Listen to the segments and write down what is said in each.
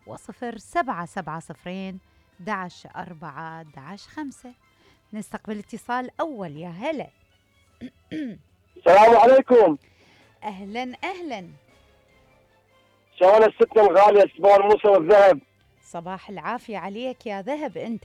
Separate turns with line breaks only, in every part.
054 11 5. نستقبل اتصال أول. يا هلا.
السلام عليكم.
أهلا أهلا.
شلون الستة الغالية سبحان موسى والذهب؟
صباح العافية عليك يا ذهب أنت.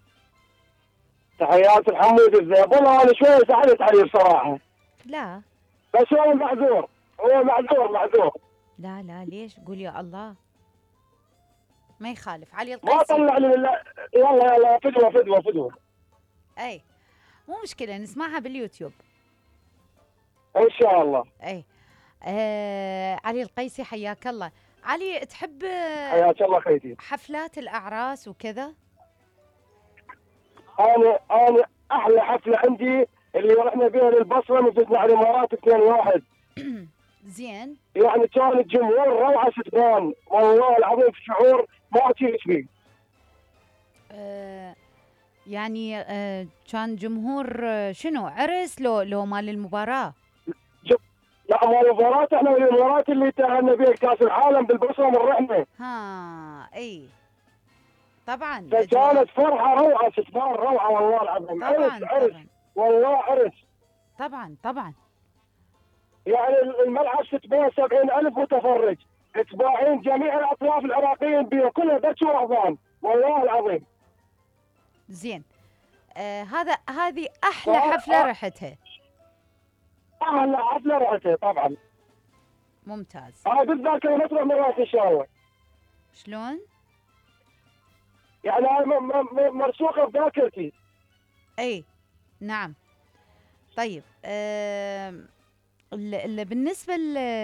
تحيات الحمود الذهب. والله أنا شوية زعلت عليه بصراحة.
لا
بس هو معذور، هو معذور.
لا ليش؟ قول يا الله. ما يخالف. علي
ما
القيسي.
طلع لي يلا فدوة.
أي مو مشكلة، نسمعها باليوتيوب.
إن شاء الله.
أي. علي القيسي حياك الله. علي، تحب
حياك الله خيتي.
حفلات الأعراس وكذا؟
أنا أحلى حفلة عندي اللي رحنا بها للبصرة وزدنا على الإمارات 2-1.
زين.
يعني كان الجمهور روعة ستبان، والله العظيم في شعور ما أتيت فيه.
يعني كان جمهور شنو، عرس لو مال المباراة؟
لا مال المباراة احنا والامارات اللي تأهلنا بها كأس العالم بالبصرة من رحنا.
اي طبعا.
فكانت فرحة روعة ستبان، روعة والله العظيم. عرس
طبعا
والله عرس.
طبعا.
يعني الملعب ستبان 70,000 متفرج، اتباعين جميع الأطياف العراقيين بها كلها بكوا ورهبان والله العظيم.
زين. هذه أحلى حفلة رحتها.
أحلى حفلة رحتها طبعا.
ممتاز.
بالذاكرة مطرح من راس إن شاء الله.
شلون؟
يعني مرسوخة في ذاكرتي.
اي نعم. طيب بالنسبة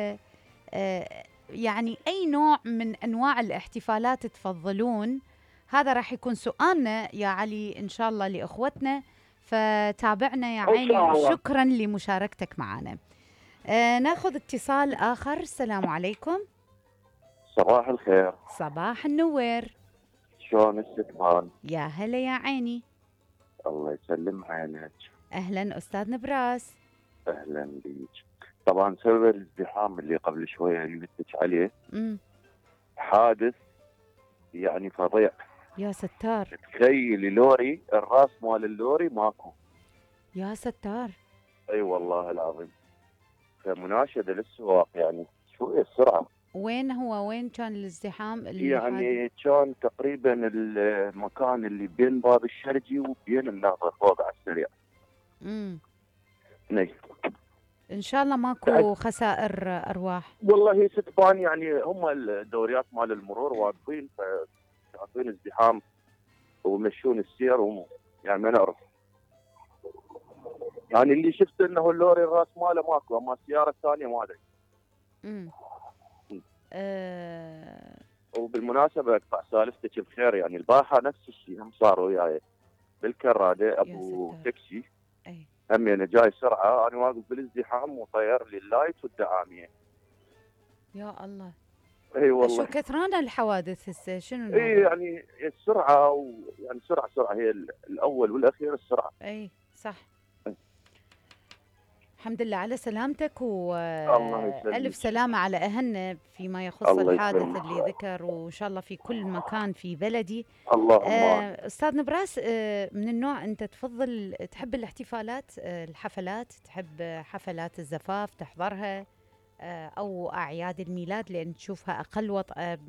يعني أي نوع من أنواع الاحتفالات تفضلون؟ هذا راح يكون سؤالنا يا علي إن شاء الله لإخوتنا، فتابعنا يا عيني. شكرا لمشاركتك معنا. ناخذ اتصال آخر. السلام عليكم.
صباح الخير.
صباح النوير.
شلون الستمان؟
يا هلا يا عيني.
الله يسلم عينك.
أهلا أستاذ نبراس.
أهلا بيك. طبعا سبب الازدحام اللي قبل شوية اللي قلتك عليه حادث يعني فظيع.
يا ستار.
تخيلي لوري، الراس مال اللوري ماكو.
يا ستار.
اي والله العظيم. فمناشدة للسواق يعني شوية السرعة.
وين كان الازدحام؟
يعني كان تقريبا المكان اللي بين باب الشرجي وبين النهضة فوق على السريع. ني.
ان شاء الله ماكو خسائر ارواح.
والله ستبان يعني هم الدوريات مال المرور واقفين، فشايفين ازدحام ومشون السير يعني ما نعرف. يعني اللي شفت انه اللوري الراس ماله ماكو، اما السياره الثانيه ما ادري. وبالمناسبه اقطع سالفتك بخير، يعني البارحه نفس الشيء هم صار وياي بالكراده ابو تاكسي. هم انا جاي سرعه، انا واقف بالازدحام وطير لي اللايت والدعاميه.
يا الله.
اي والله.
شو كثران الحوادث هسه؟ شنو
اي يعني السرعه يعني سرعه هي الاول والاخير السرعه.
اي صح. الحمد لله على سلامتك، وألف سلامة على أهلنا فيما يخص الحادث اللي ذكر، وإن شاء الله في كل مكان في بلدي. أستاذ نبراس، من النوع أنت تحب الاحتفالات، الحفلات، تحب حفلات الزفاف تحضرها أو أعياد الميلاد لأن تشوفها أقل